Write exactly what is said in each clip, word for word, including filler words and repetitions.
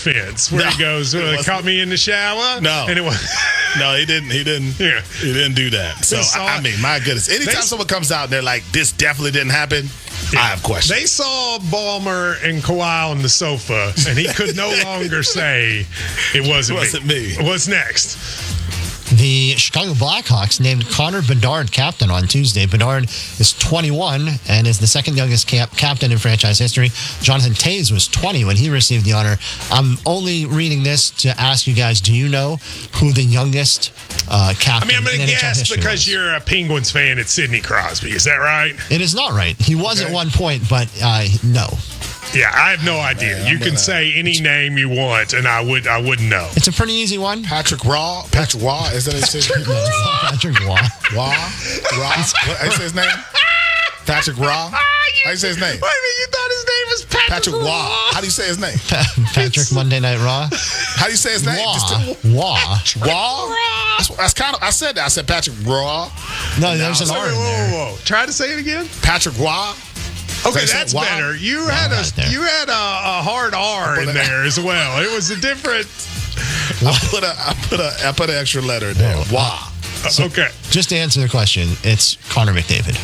defense where No, he goes, well, it caught me in the shower? No. And it was No, he didn't. He didn't. Yeah. He didn't do that. So, saw- I, I mean, my goodness. Anytime They- someone comes out and they're like, this definitely didn't happen, I have questions. They saw Ballmer and Kawhi on the sofa, and he could no longer say it wasn't, It wasn't me. What's next? The Chicago Blackhawks named Connor Bedard captain on Tuesday. Bedard is twenty-one and is the second youngest cap- captain in franchise history. Jonathan Toews was twenty when he received the honor. I'm only reading this to ask you guys, do you know who the youngest uh, I captain mean, I'm going in to N H L guess history because was? you're a Penguins fan, it's Sidney Crosby. Is that right? It is not right. He was Okay. at one point, but uh, no. Yeah, I have no idea. Man, you I'm can gonna- say any name you want, and I would I wouldn't know. It's a pretty easy one. Patrick Raw. Patrick Raw. Is that his name? No, it's not Patrick Waugh. Raw. Raw. What, how you say his name? Patrick Raw. How you say his name? Wait a minute, you thought his name was Patrick, Patrick Waugh. How do you say his name? Patrick Monday Night Raw. How do you say his name? Waugh. Just- Waugh. Waugh? That's, that's kind of. I said that. I said Patrick Raw. No, there's an No. R Wait, in whoa, there. whoa, whoa. Try to say it again. Patrick Waugh. Okay, Say that's Waugh? better. You had right a there. you had a, a hard R in it- there as well. It was a different. I put a. I put a. I put an extra letter in there. Waugh. uh, okay. Just to answer the question, it's Connor McDavid.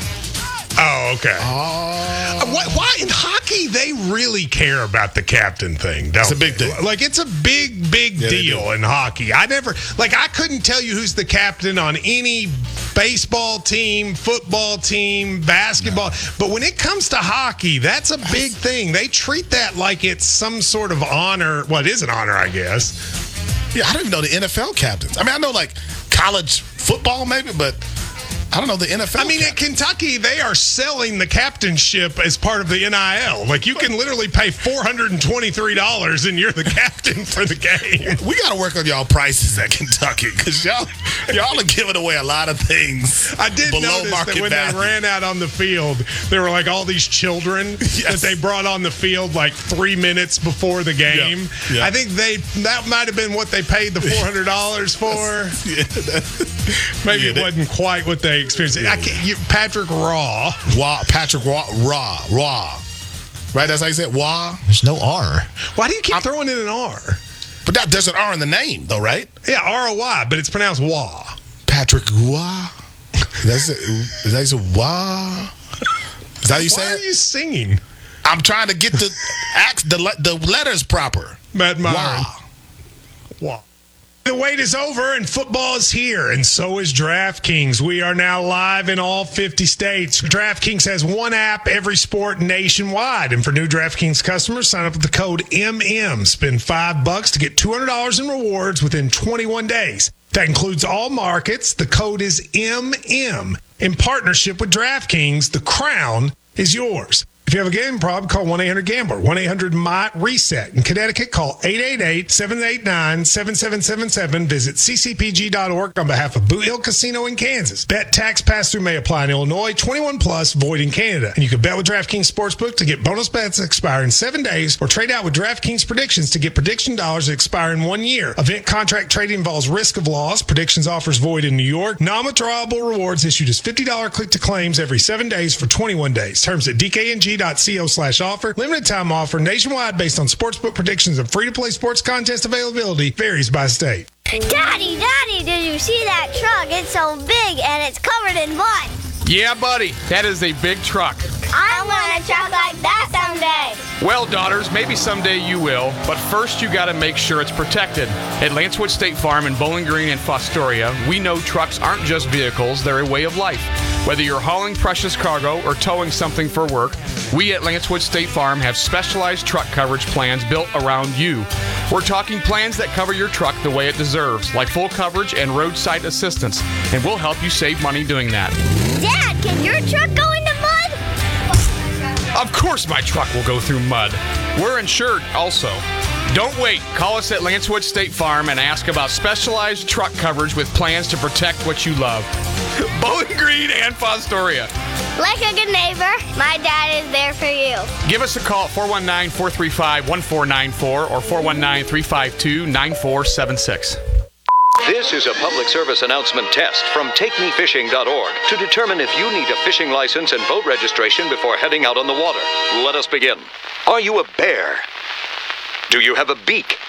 Oh, okay. Oh. Uh, Why, why in hockey they really care about the captain thing? Don't It's a big they? thing. Like it's a big, big Yeah, they deal do. in hockey. I never like I couldn't tell you who's the captain on any baseball team, football team, basketball. But when it comes to hockey, that's a big thing. They treat that like it's some sort of honor. Well, it is an honor, I guess. Yeah, I don't even know the N F L captains. I mean, I know like college football maybe, but I don't know the N F L. I mean, at captains. Kentucky, they are selling the captainship as part of the N I L. Like, you can literally pay four hundred twenty-three dollars and you're the captain for the game. We got to work on y'all prices at Kentucky because y'all y'all are giving away a lot of things. I did below notice that market when value. they ran out on the field, there were like all these children that Yes. they brought on the field like three minutes before the game. Yeah, yeah. I think they that might have been what they paid the four hundred dollars for. Yeah, that, Maybe yeah, it that- wasn't quite what they experienced. I can't, you, Patrick Raw. Waugh, Patrick Waugh, Raw, Raw. Right? That's how you say it? Waugh. There's no R. Why do you keep throwing in an R? But that, there's an R in the name, though, right? Yeah, R O Y, but it's pronounced Wah. Patrick Waugh. That's it. Is that you say Waugh? Is that how you Why say are it? you singing, I'm trying to get the act, the le- the letters proper. Matt Myron? Waugh. Wah. The wait is over and football is here, and so is DraftKings. We are now live in all fifty states. DraftKings has one app, every sport nationwide. And for new DraftKings customers, sign up with the code M M. Spend five bucks to get two hundred dollars in rewards within twenty-one days. That includes all markets. The code is M M. In partnership with DraftKings, the crown is yours. If you have a gambling problem, call one eight hundred gambler, one eight hundred M Y reset. In Connecticut, call eight eight eight, seven eight nine, seven seven seven seven. Visit c c p g dot org on behalf of Boot Hill Casino in Kansas. Bet tax pass-through may apply in Illinois, twenty-one plus, void in Canada. And you can bet with DraftKings Sportsbook to get bonus bets that expire in seven days or trade out with DraftKings Predictions to get prediction dollars that expire in one year. Event contract trading involves risk of loss. Predictions offers void in New York. Non-withdrawable rewards issued as fifty dollars click to claims every seven days for twenty-one days. Terms at d k n g dot co slash offer. Limited time offer nationwide based on sportsbook predictions and free-to-play sports contest availability varies by state. Daddy, Daddy, did you see that truck? It's so big and it's covered in mud. Yeah, buddy, that is a big truck. I want a truck like that someday. Well, daughters, maybe someday you will, but first you gotta make sure it's protected. At Lancewood State Farm in Bowling Green and Fostoria, we know trucks aren't just vehicles, they're a way of life. Whether you're hauling precious cargo or towing something for work, we at Lancewood State Farm have specialized truck coverage plans built around you. We're talking plans that cover your truck the way it deserves, like full coverage and roadside assistance, and we'll help you save money doing that. Dad, can your truck go into mud? Of course my truck will go through mud. We're insured also. Don't wait. Call us at Lancewood State Farm and ask about specialized truck coverage with plans to protect what you love. Bowling Green and Fostoria. Like a good neighbor, my dad is there for you. Give us a call at four one nine, four three five, one four nine four or four one nine, three five two, nine four seven six. This is a public service announcement test from take me fishing dot org to determine if you need a fishing license and boat registration before heading out on the water. Let us begin. Are you a bear? Do you have a beak?